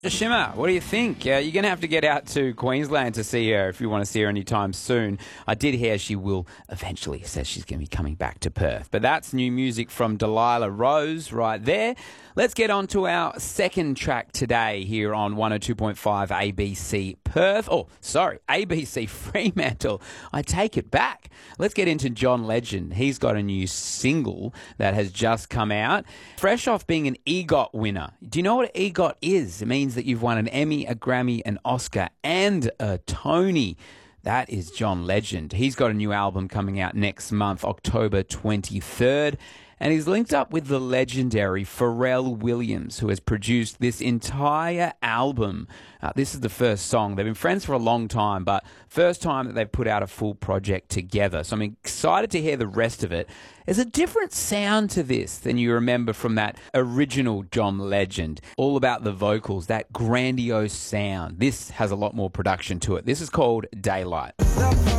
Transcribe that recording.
Shimmer, what do you think? You're going to have to get out to Queensland to see her if you want to see her anytime soon. I did hear she will eventually, says she's going to be coming back to Perth. But that's new music from Delilah Rose right there. Let's get on to our second track today here on 102.5 ABC Perth. Oh, sorry, ABC Fremantle. I take it back. Let's get into John Legend. He's got a new single that has just come out. Fresh off being an EGOT winner. Do you know what EGOT is? It means that you've won an Emmy, a Grammy, an Oscar, and a Tony. That is John Legend. He's got a new album coming out next month, October 23rd. And he's linked up with the legendary Pharrell Williams, who has produced this entire album. This is the first song. They've been friends for a long time, but first time that they've put out a full project together. So I'm excited to hear the rest of it. There's a different sound to this than you remember from that original John Legend. All about the vocals, that grandiose sound. This has a lot more production to it. This is called Daylight.